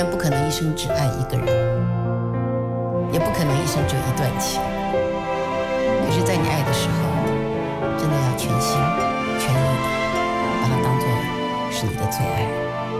不可能一生只爱一个人，也不可能一生只有一段情。